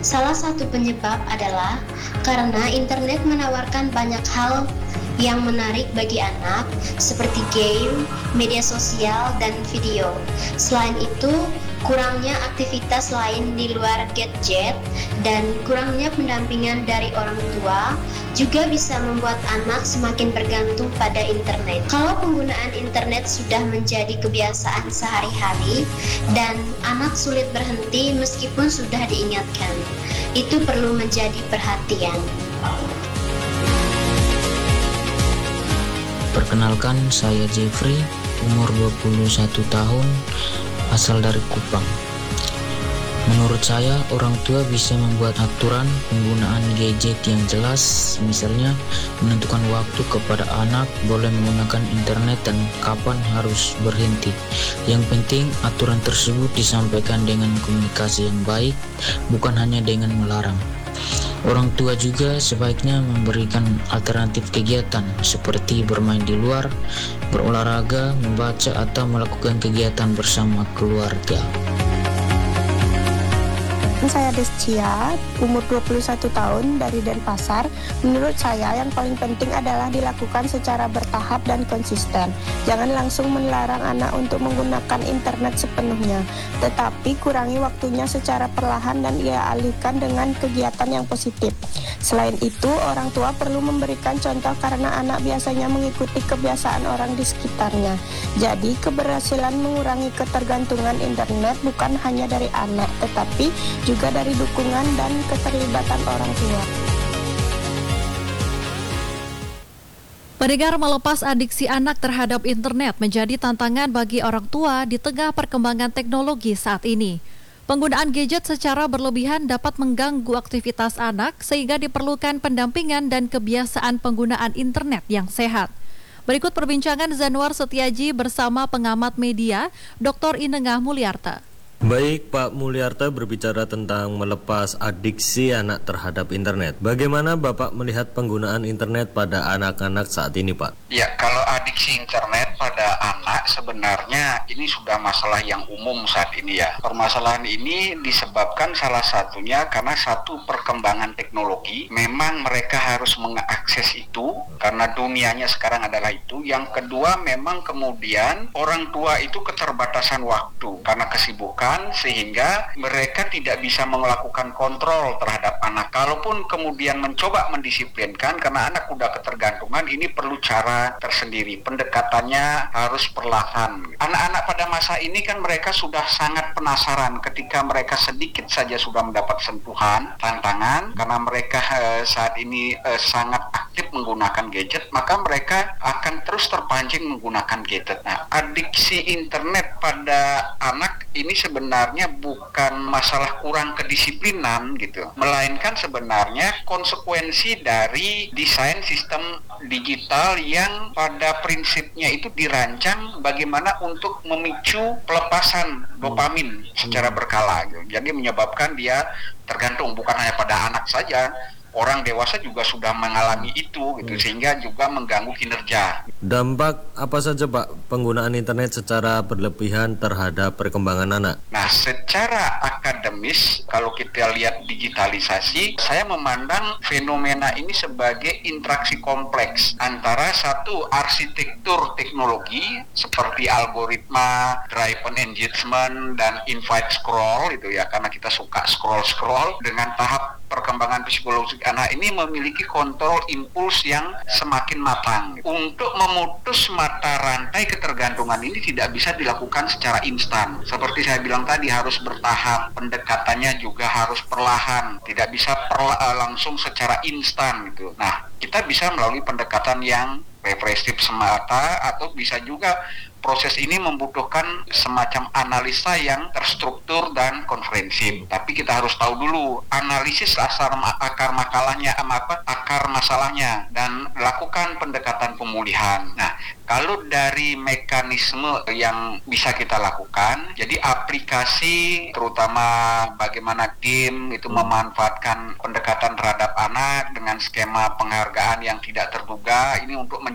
Salah satu penyebab adalah karena internet menawarkan banyak hal yang menarik bagi anak, seperti game, media sosial, dan video. Selain itu, kurangnya aktivitas lain di luar gadget dan kurangnya pendampingan dari orang tua juga bisa membuat anak semakin bergantung pada internet. Kalau penggunaan internet sudah menjadi kebiasaan sehari-hari dan anak sulit berhenti meskipun sudah diingatkan, itu perlu menjadi perhatian. Perkenalkan, saya Jeffrey, umur 21 tahun, asal dari Kupang. Menurut saya, orang tua bisa membuat aturan penggunaan gadget yang jelas, misalnya menentukan waktu kepada anak boleh menggunakan internet dan kapan harus berhenti. Yang penting, aturan tersebut disampaikan dengan komunikasi yang baik, bukan hanya dengan melarang. Orang tua juga sebaiknya memberikan alternatif kegiatan seperti bermain di luar, berolahraga, membaca, atau melakukan kegiatan bersama keluarga. Saya Descia, umur 21 tahun dari Denpasar. Menurut saya yang paling penting adalah dilakukan secara bertahap dan konsisten. Jangan langsung melarang anak untuk menggunakan internet sepenuhnya, tetapi kurangi waktunya secara perlahan dan ia alihkan dengan kegiatan yang positif. Selain itu, orang tua perlu memberikan contoh karena anak biasanya mengikuti kebiasaan orang di sekitarnya. Jadi, keberhasilan mengurangi ketergantungan internet bukan hanya dari anak, tetapi juga dari dukungan dan keterlibatan orang tua. Pendengar, melepas adiksi anak terhadap internet menjadi tantangan bagi orang tua di tengah perkembangan teknologi saat ini. Penggunaan gadget secara berlebihan dapat mengganggu aktivitas anak sehingga diperlukan pendampingan dan kebiasaan penggunaan internet yang sehat. Berikut perbincangan Zanuar Setiaji bersama pengamat media, Dr. Inengah Mulyarta. Baik, Pak Mulyarta berbicara tentang melepas adiksi anak terhadap internet. Bagaimana Bapak melihat penggunaan internet pada anak-anak saat ini, Pak? Ya, kalau adiksi internet pada anak sebenarnya ini sudah masalah yang umum saat ini ya. Permasalahan ini disebabkan salah satunya karena satu, perkembangan teknologi. Memang mereka harus mengakses itu karena dunianya sekarang adalah itu. Yang kedua, memang kemudian orang tua itu keterbatasan waktu karena kesibukan, sehingga mereka tidak bisa melakukan kontrol terhadap anak. Kalaupun kemudian mencoba mendisiplinkan, karena anak udah ketergantungan, ini perlu cara tersendiri. Pendekatannya harus perlahan. Anak-anak pada masa ini kan mereka sudah sangat penasaran ketika mereka sedikit saja sudah mendapat sentuhan, tantangan, karena mereka saat ini sangat aktif menggunakan gadget, maka mereka akan terus terpancing menggunakan gadget. Nah, adiksi internet pada anak ini sebenarnya bukan masalah kurang kedisiplinan gitu, melainkan sebenarnya konsekuensi dari desain sistem digital yang pada prinsipnya itu dirancang bagaimana untuk memicu pelepasan dopamin secara berkala gitu. Jadi menyebabkan dia tergantung bukan hanya pada anak saja, orang dewasa juga sudah mengalami itu gitu, sehingga juga mengganggu kinerja. Dampak apa saja, Pak, penggunaan internet secara berlebihan terhadap perkembangan anak? Nah, secara akademis kalau kita lihat digitalisasi, saya memandang fenomena ini sebagai interaksi kompleks antara satu, arsitektur teknologi seperti algoritma, driven engagement, dan invite scroll itu ya, karena kita suka scroll dengan tahap perkembangan psikologi anak ini memiliki kontrol impuls yang semakin matang. Untuk memutus mata rantai ketergantungan ini tidak bisa dilakukan secara instan. Seperti saya bilang tadi, harus bertahap, pendekatannya juga harus perlahan, tidak bisa langsung secara instan gitu. Nah, kita bisa melalui pendekatan yang represif semata, atau bisa juga proses ini membutuhkan semacam analisa yang terstruktur dan konferensif. Tapi kita harus tahu dulu analisis akar masalahnya dan lakukan pendekatan pemulihan. Nah, Kalau dari mekanisme yang bisa kita lakukan, jadi aplikasi terutama bagaimana game itu memanfaatkan pendekatan terhadap anak dengan skema penghargaan yang tidak terduga, ini untuk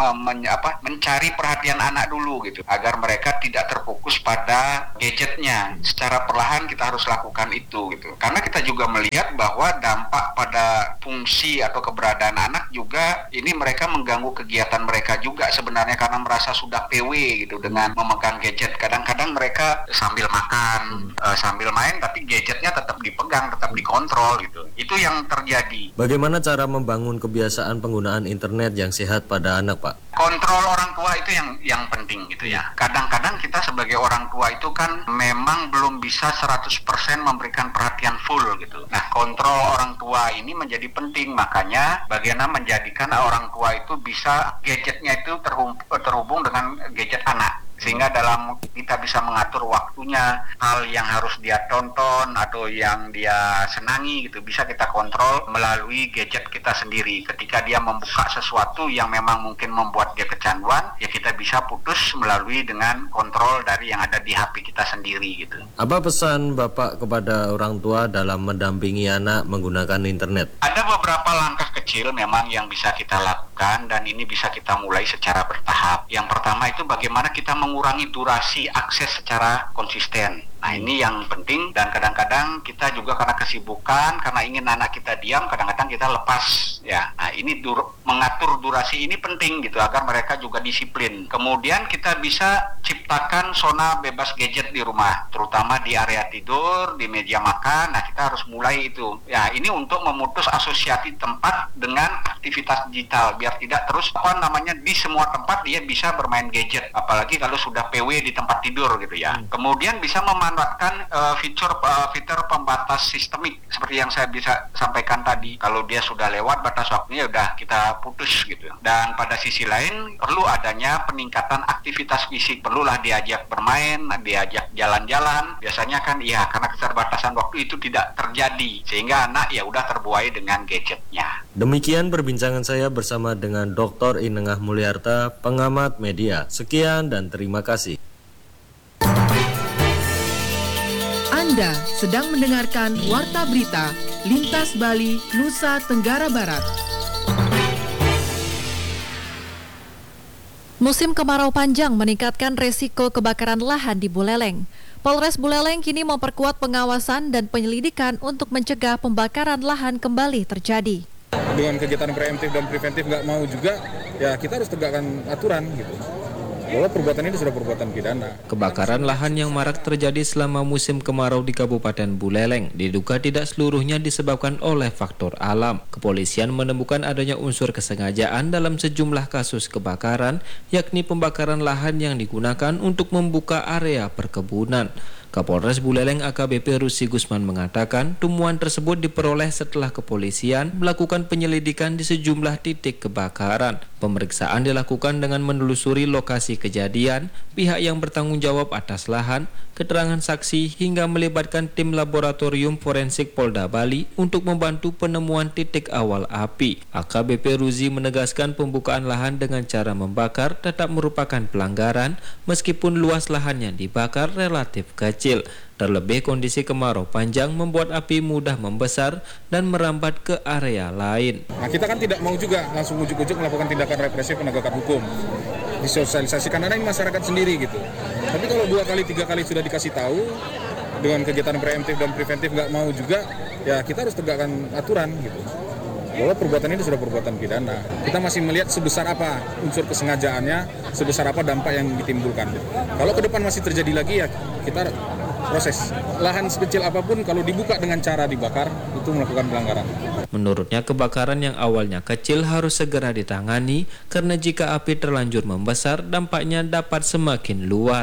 mencari perhatian anak dulu gitu, agar mereka tidak terfokus pada gadgetnya. Secara perlahan kita harus lakukan itu gitu. Karena kita juga melihat bahwa dampak pada fungsi atau keberadaan anak juga ini mereka mengganggu kegiatan mereka juga sebenarnya, karena merasa sudah PW gitu dengan memegang gadget. Kadang-kadang mereka sambil makan, sambil main, tapi gadgetnya tetap dipegang, tetap dikontrol gitu. Itu yang terjadi. Bagaimana cara membangun kebiasaan penggunaan internet yang sehat pada anak, Pak? Kontrol orang tua itu yang penting gitu ya. Kadang-kadang kita sebagai orang tua itu kan memang belum bisa 100% memberikan perhatian full gitu. Nah, kontrol orang tua ini menjadi penting. Makanya bagaimana menjadikan orang tua itu bisa gadgetnya itu terhubung dengan gadget anak, sehingga dalam kita bisa mengatur waktunya, hal yang harus dia tonton atau yang dia senangi gitu bisa kita kontrol melalui gadget kita sendiri. Ketika dia membuka sesuatu yang memang mungkin membuat dia kecanduan, ya kita bisa putus melalui dengan kontrol dari yang ada di HP kita sendiri gitu. Apa pesan Bapak kepada orang tua dalam mendampingi anak menggunakan internet? Ada beberapa langkah kecil memang yang bisa kita lakukan, dan ini bisa kita mulai secara bertahap. Yang pertama itu bagaimana kita mengurangi durasi akses secara konsisten. Nah, ini yang penting, dan kadang-kadang kita juga karena kesibukan, karena ingin anak kita diam, kadang-kadang kita lepas ya. Nah, ini mengatur durasi ini penting gitu agar mereka juga disiplin. Kemudian kita bisa ciptakan zona bebas gadget di rumah, terutama di area tidur, di meja makan. Nah, kita harus mulai itu. Ya, ini untuk memutus asosiasi tempat dengan aktivitas digital biar tidak terus di semua tempat dia bisa bermain gadget, apalagi kalau sudah PW di tempat tidur gitu ya. Kemudian bisa memanfaatkan fitur pembatas sistemik seperti yang saya bisa sampaikan tadi. Kalau dia sudah lewat batas waktunya, udah kita putus gitu. Dan pada sisi lain perlu adanya peningkatan aktivitas fisik, perlulah diajak bermain, diajak jalan-jalan. Biasanya kan ya karena keterbatasan waktu itu tidak terjadi, sehingga anak ya udah terbuai dengan gadgetnya. Demikian perbincangan saya bersama dengan Dr. Inengah Mulyarta, pengamat media. Sekian dan terima kasih. Anda sedang mendengarkan Warta Berita Lintas Bali, Nusa Tenggara Barat. Musim kemarau panjang meningkatkan resiko kebakaran lahan di Buleleng. Polres Buleleng kini memperkuat pengawasan dan penyelidikan untuk mencegah pembakaran lahan kembali terjadi. Dengan kegiatan preemptif dan preventif nggak mau juga, ya kita harus tegakkan aturan gitu. Bahwa perbuatan ini sudah perbuatan pidana. Kebakaran lahan yang marak terjadi selama musim kemarau di Kabupaten Buleleng diduga tidak seluruhnya disebabkan oleh faktor alam. Kepolisian menemukan adanya unsur kesengajaan dalam sejumlah kasus kebakaran, yakni pembakaran lahan yang digunakan untuk membuka area perkebunan. Kapolres Buleleng AKBP Rusi Gusman mengatakan temuan tersebut diperoleh setelah kepolisian melakukan penyelidikan di sejumlah titik kebakaran. Pemeriksaan dilakukan dengan menelusuri lokasi kejadian, pihak yang bertanggung jawab atas lahan, keterangan saksi hingga melibatkan tim laboratorium forensik Polda Bali untuk membantu penemuan titik awal api. AKBP Ruzi menegaskan pembukaan lahan dengan cara membakar tetap merupakan pelanggaran meskipun luas lahan yang dibakar relatif kecil. Terlebih kondisi kemarau panjang membuat api mudah membesar dan merambat ke area lain. Nah, kita kan tidak mau juga langsung ujuk-ujuk melakukan tindakan represif penegakan hukum. Disosialisasikan, karena ini masyarakat sendiri gitu. Tapi kalau 2 kali 3 kali sudah dikasih tahu dengan kegiatan preemptif dan preventif nggak mau juga, ya kita harus tegakkan aturan gitu. Bahwa perbuatan ini sudah perbuatan pidana. Kita masih melihat sebesar apa unsur kesengajaannya, sebesar apa dampak yang ditimbulkan. Kalau ke depan masih terjadi lagi, ya kita proses. Lahan sekecil apapun kalau dibuka dengan cara dibakar, itu melakukan pelanggaran. Menurutnya kebakaran yang awalnya kecil harus segera ditangani karena jika api terlanjur membesar dampaknya dapat semakin luas.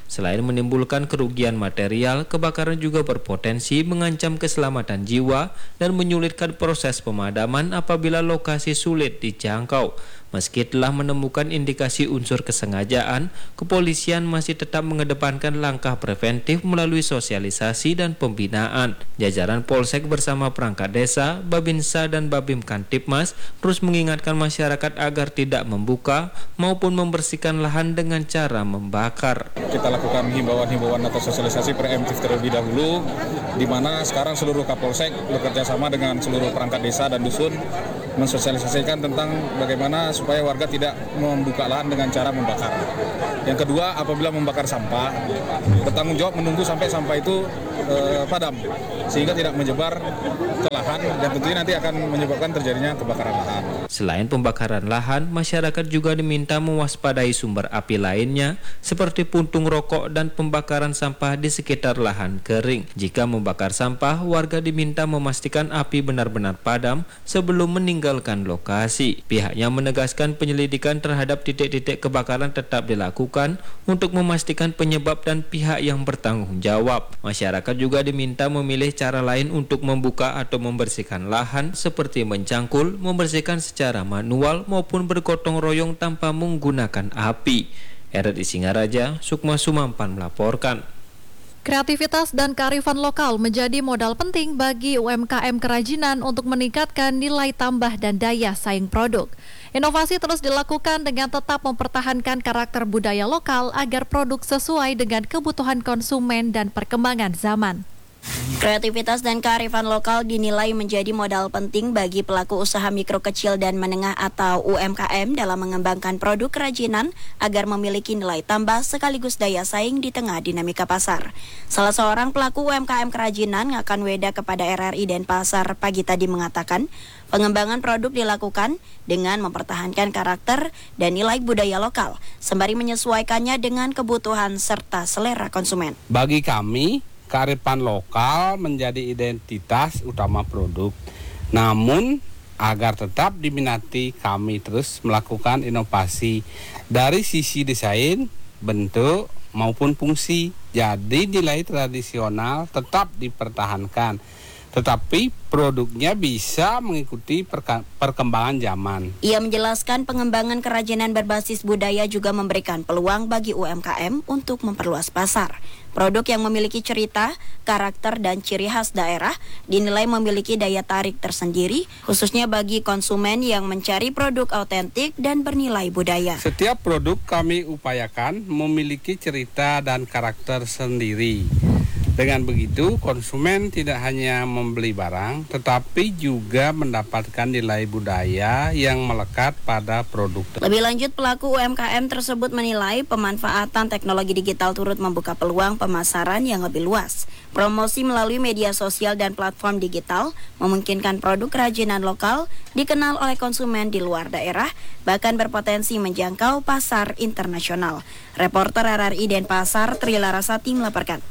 Selain menimbulkan kerugian material, kebakaran juga berpotensi mengancam keselamatan jiwa dan menyulitkan proses pemadaman apabila lokasi sulit dijangkau. Meski telah menemukan indikasi unsur kesengajaan, kepolisian masih tetap mengedepankan langkah preventif melalui sosialisasi dan pembinaan. Jajaran Polsek bersama perangkat desa, Babinsa dan Babim Kantipmas terus mengingatkan masyarakat agar tidak membuka maupun membersihkan lahan dengan cara membakar. Kita lakukan himbauan-himbauan atau sosialisasi preemptif terlebih dahulu, di mana sekarang seluruh Kapolsek bekerja sama dengan seluruh perangkat desa dan dusun mensosialisasikan tentang bagaimana supaya warga tidak membuka lahan dengan cara membakar. Yang kedua, apabila membakar sampah, bertanggung jawab menunggu sampai sampah itu padam, sehingga tidak menyebar ke lahan dan tentunya nanti akan menyebabkan terjadinya kebakaran lahan. Selain pembakaran lahan, masyarakat juga diminta mewaspadai sumber api lainnya seperti puntung rokok dan pembakaran sampah di sekitar lahan kering. Jika membakar sampah, warga diminta memastikan api benar-benar padam sebelum meninggalkan lokasi. Pihaknya menegaskan penyelidikan terhadap titik-titik kebakaran tetap dilakukan untuk memastikan penyebab dan pihak yang bertanggung jawab. Masyarakat juga diminta memilih cara lain untuk membuka atau membersihkan lahan seperti mencangkul, membersihkan secara manual maupun bergotong royong tanpa menggunakan api. RRI Singaraja, Sukma Sumampan melaporkan. Kreativitas dan kearifan lokal menjadi modal penting bagi UMKM kerajinan untuk meningkatkan nilai tambah dan daya saing produk. Inovasi terus dilakukan dengan tetap mempertahankan karakter budaya lokal agar produk sesuai dengan kebutuhan konsumen dan perkembangan zaman. Kreativitas dan kearifan lokal dinilai menjadi modal penting bagi pelaku usaha mikro kecil dan menengah atau UMKM dalam mengembangkan produk kerajinan agar memiliki nilai tambah sekaligus daya saing di tengah dinamika pasar. Salah seorang pelaku UMKM kerajinan Ngakan Weda kepada RRI Denpasar pagi tadi mengatakan, pengembangan produk dilakukan dengan mempertahankan karakter dan nilai budaya lokal, sembari menyesuaikannya dengan kebutuhan serta selera konsumen. Bagi kami, kearifan lokal menjadi identitas utama produk. Namun, agar tetap diminati, kami terus melakukan inovasi dari sisi desain, bentuk, maupun fungsi. Jadi, nilai tradisional tetap dipertahankan, tetapi produknya bisa mengikuti perkembangan zaman. Ia menjelaskan pengembangan kerajinan berbasis budaya juga memberikan peluang bagi UMKM untuk memperluas pasar. Produk yang memiliki cerita, karakter, dan ciri khas daerah dinilai memiliki daya tarik tersendiri, khususnya bagi konsumen yang mencari produk autentik dan bernilai budaya. Setiap produk kami upayakan memiliki cerita dan karakter sendiri. Dengan begitu, konsumen tidak hanya membeli barang, tetapi juga mendapatkan nilai budaya yang melekat pada produk. Lebih lanjut, pelaku UMKM tersebut menilai pemanfaatan teknologi digital turut membuka peluang pemasaran yang lebih luas. Promosi melalui media sosial dan platform digital memungkinkan produk kerajinan lokal dikenal oleh konsumen di luar daerah, bahkan berpotensi menjangkau pasar internasional. Reporter RRI Denpasar, Tri Larasati melaporkan.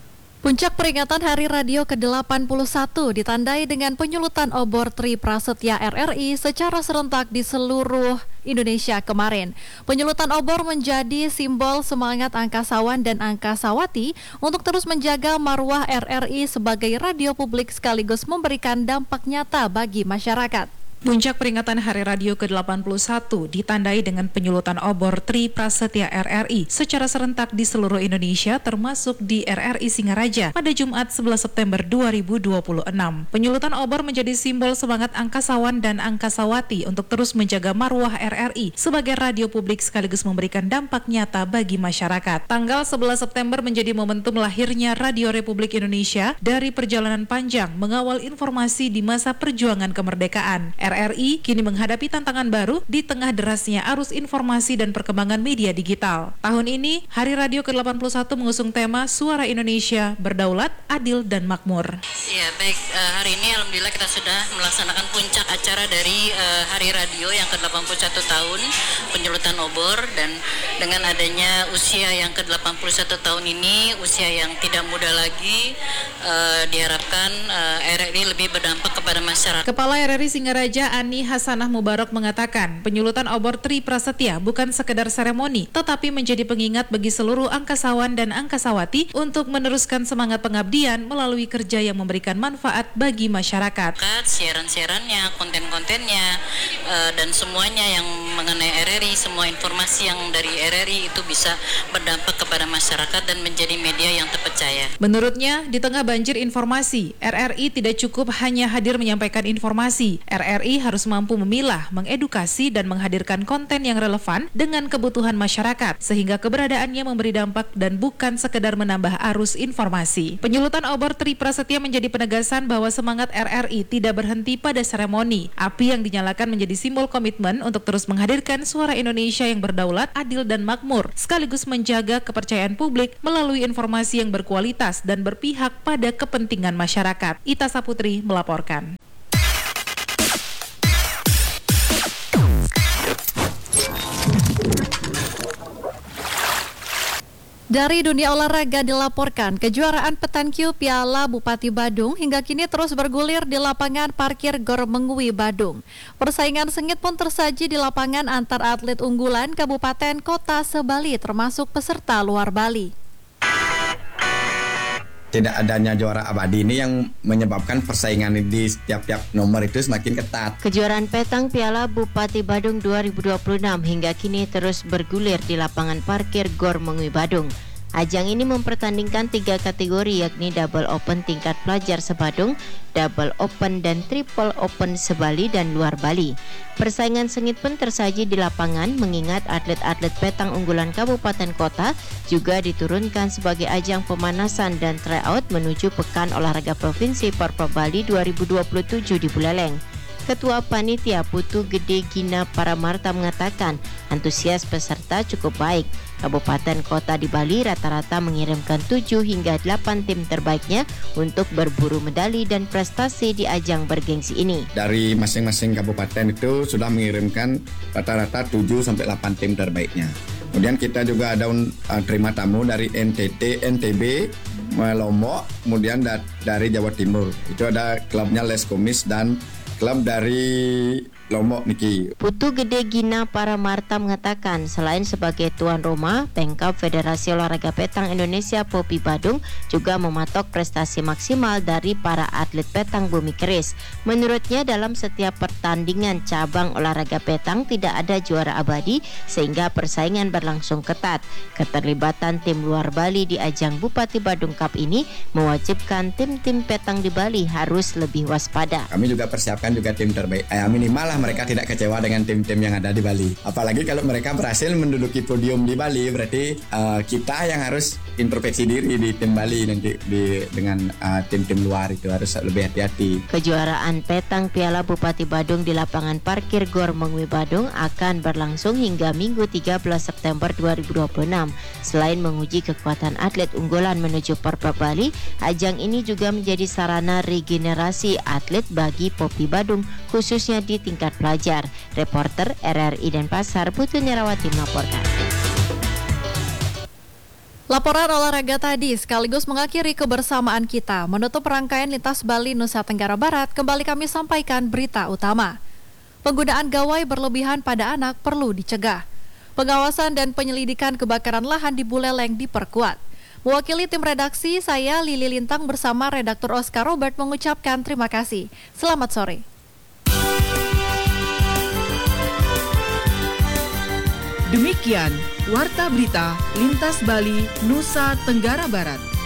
Puncak peringatan Hari Radio ke-81 ditandai dengan penyulutan obor Tri Prasetya RRI secara serentak di seluruh Indonesia kemarin. Penyulutan obor menjadi simbol semangat angkasawan dan angkasawati untuk terus menjaga marwah RRI sebagai radio publik sekaligus memberikan dampak nyata bagi masyarakat. Puncak peringatan Hari Radio ke-81 ditandai dengan penyulutan obor Tri Prasetya RRI secara serentak di seluruh Indonesia termasuk di RRI Singaraja pada Jumat 11 September 2026. Penyulutan obor menjadi simbol semangat angkasawan dan angkasawati untuk terus menjaga marwah RRI sebagai radio publik sekaligus memberikan dampak nyata bagi masyarakat. Tanggal 11 September menjadi momentum lahirnya Radio Republik Indonesia dari perjalanan panjang mengawal informasi di masa perjuangan kemerdekaan. RRI kini menghadapi tantangan baru di tengah derasnya arus informasi dan perkembangan media digital. Tahun ini, Hari Radio ke-81 mengusung tema Suara Indonesia, Berdaulat, Adil, dan Makmur. Ya, baik. Hari ini alhamdulillah kita sudah melaksanakan puncak acara dari Hari Radio yang ke-81 tahun, penyulutan obor, dan dengan adanya usia yang ke-81 tahun ini, usia yang tidak muda lagi, diharapkan RRI lebih berdampak kepada masyarakat. Kepala RRI Singaraja Gereja Ani Hasanah Mubarak mengatakan, penyulutan obor Tri Prasetya bukan sekedar seremoni, tetapi menjadi pengingat bagi seluruh angkasawan dan angkasawati untuk meneruskan semangat pengabdian melalui kerja yang memberikan manfaat bagi masyarakat. Siaran-siarannya, konten-kontennya, dan semuanya yang mengenai RRI, semua informasi yang dari RRI itu bisa berdampak kepada masyarakat dan menjadi media yang terpercaya. Menurutnya, di tengah banjir informasi, RRI tidak cukup hanya hadir menyampaikan informasi. RRI harus mampu memilah, mengedukasi, dan menghadirkan konten yang relevan dengan kebutuhan masyarakat, sehingga keberadaannya memberi dampak dan bukan sekedar menambah arus informasi. Penyulutan obor Tri Prasetya menjadi penegasan bahwa semangat RRI tidak berhenti pada seremoni. Api yang dinyalakan menjadi simbol komitmen untuk terus menghadirkan suara Indonesia yang berdaulat, adil, dan makmur, sekaligus menjaga kepercayaan publik melalui informasi yang berkualitas dan berpihak pada kepentingan masyarakat. Ita Saputri melaporkan. Dari dunia olahraga dilaporkan, kejuaraan petanque Piala Bupati Badung hingga kini terus bergulir di lapangan parkir Gor Mengui Badung. Persaingan sengit pun tersaji di lapangan antar atlet unggulan kabupaten kota se-Bali termasuk peserta luar Bali. Tidak adanya juara abadi ini yang menyebabkan persaingan di setiap nomor itu semakin ketat. Kejuaraan petang Piala Bupati Badung 2026 hingga kini terus bergulir di lapangan parkir Gor Mengui Badung. Ajang ini mempertandingkan 3 kategori yakni Double Open tingkat pelajar se-Badung, Double Open dan Triple Open se-Bali dan luar Bali. Persaingan sengit pun tersaji di lapangan mengingat atlet-atlet petang unggulan kabupaten kota juga diturunkan sebagai ajang pemanasan dan tryout menuju Pekan Olahraga Provinsi Porprov Bali 2027 di Buleleng. Ketua Panitia Putu Gede Gina Paramarta mengatakan antusias peserta cukup baik. Kabupaten kota di Bali rata-rata mengirimkan 7 hingga 8 tim terbaiknya untuk berburu medali dan prestasi di ajang bergengsi ini. Dari masing-masing kabupaten itu sudah mengirimkan rata-rata 7 sampai 8 tim terbaiknya. Kemudian kita juga ada terima tamu dari NTT, NTB, Lombok, kemudian dari Jawa Timur. Itu ada klubnya Les Komis dan klub dari Lombok Niki. Putu Gede Gina Paramarta mengatakan selain sebagai tuan rumah, Pengkap Federasi Olahraga Petang Indonesia POPI Badung juga mematok prestasi maksimal dari para atlet petang bumi keris. Menurutnya dalam setiap pertandingan cabang olahraga petang tidak ada juara abadi sehingga persaingan berlangsung ketat. Keterlibatan tim luar Bali di ajang Bupati Badung Cup ini mewajibkan tim-tim petang di Bali harus lebih waspada. Kami juga persiapkan juga tim terbaik. Minimal lah mereka tidak kecewa dengan tim-tim yang ada di Bali. Apalagi kalau mereka berhasil menduduki podium di Bali, berarti kita yang harus introspeksi diri di tim Bali nanti dengan tim-tim luar itu harus lebih hati-hati. Kejuaraan petang Piala Bupati Badung di lapangan parkir Gor Mengui Badung akan berlangsung hingga Minggu 13 September 2026. Selain menguji kekuatan atlet unggulan menuju Porprov Bali, ajang ini juga menjadi sarana regenerasi atlet bagi POPI Badung khususnya di tingkat pelajar. Reporter RRI Denpasar Putu Nirawati melaporkan. Laporan olahraga tadi sekaligus mengakhiri kebersamaan kita. Menutup rangkaian Lintas Bali Nusa Tenggara Barat, kembali kami sampaikan berita utama. Penggunaan gawai berlebihan pada anak perlu dicegah. Pengawasan dan penyelidikan kebakaran lahan di Buleleng diperkuat. Mewakili tim redaksi, saya Lili Lintang bersama redaktur Oscar Robert mengucapkan terima kasih. Selamat sore. Demikian Warta Berita Lintas Bali Nusa Tenggara Barat.